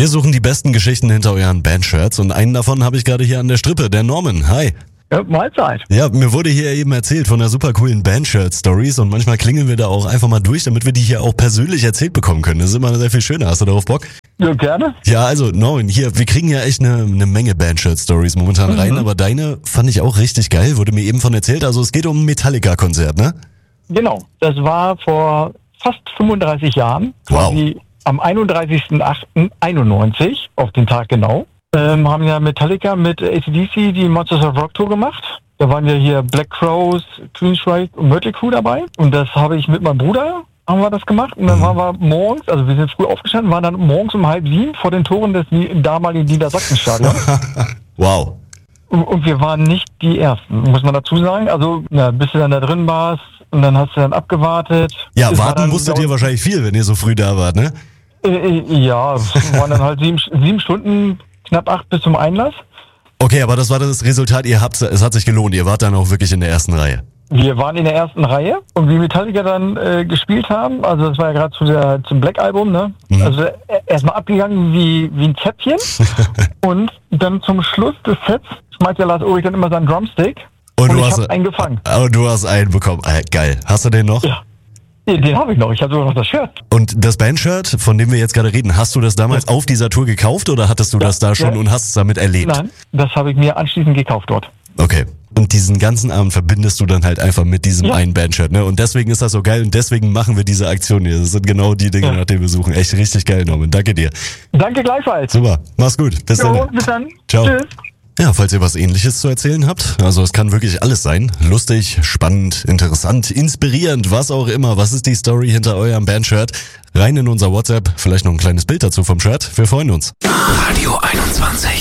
Wir suchen die besten Geschichten hinter euren Bandshirts und einen davon habe ich gerade hier an der Strippe, der Norman. Hi. Ja, Mahlzeit. Ja, mir wurde hier eben erzählt von der super coolen Bandshirt-Stories und manchmal klingeln wir da auch einfach mal durch, damit wir die hier auch persönlich erzählt bekommen können. Das ist immer sehr viel schöner. Hast du darauf Bock? Ja, gerne. Ja, also Norman, hier, wir kriegen ja echt eine Menge Bandshirt-Stories momentan rein, aber deine fand ich auch richtig geil, wurde mir eben von erzählt. Also es geht um ein Metallica-Konzert, ne? Genau. Das war vor fast 35 Jahren. Wow. Quasi am 31.08.91, auf den Tag genau. Haben ja Metallica mit AC/DC die Monsters of Rock Tour gemacht. Da waren ja hier Black Crowes, Queensrÿche und Mötley Crüe dabei. Und das habe ich mit meinem Bruder, haben wir das gemacht. Und dann waren wir morgens, also wir sind früh aufgestanden, waren dann morgens um 6:30 vor den Toren des damaligen Niedersachsenstadions. Wow. Und wir waren nicht die Ersten, muss man dazu sagen. Also, bis du dann da drin warst und dann hast du dann abgewartet. Ja, warten musstet ihr wahrscheinlich viel, wenn ihr so früh da wart, ne? Ja, es waren dann halt 7 Stunden, knapp 8 bis zum Einlass. Okay, aber das war das Resultat, es hat sich gelohnt, ihr wart dann auch wirklich in der ersten Reihe. Wir waren in der ersten Reihe und wie Metallica dann gespielt haben, also das war ja gerade zum Black-Album, ne? Also erstmal abgegangen wie ein Zäpfchen und dann zum Schluss des Sets schmeißt der Lars Ulrich dann immer seinen Drumstick und ich hab einen gefangen. Oh, du hast einen bekommen. Geil. Hast du den noch? Ja. Den habe ich noch. Ich habe sogar noch das Shirt. Und das Bandshirt, von dem wir jetzt gerade reden, hast du das damals auf dieser Tour gekauft oder hattest du das da schon und hast es damit erlebt? Nein, das habe ich mir anschließend gekauft dort. Okay. Und diesen ganzen Abend verbindest du dann halt einfach mit diesem einen Bandshirt, ne? Und deswegen ist das so geil und deswegen machen wir diese Aktion hier. Das sind genau die Dinge, nach denen wir suchen. Echt richtig geil, Norman. Danke dir. Danke gleichfalls. Super. Mach's gut. Bis dann. Bis dann. Ciao. Tschüss. Ja, falls ihr was Ähnliches zu erzählen habt, also es kann wirklich alles sein. Lustig, spannend, interessant, inspirierend, was auch immer. Was ist die Story hinter eurem Bandshirt? Rein in unser WhatsApp, vielleicht noch ein kleines Bild dazu vom Shirt. Wir freuen uns. Radio 21.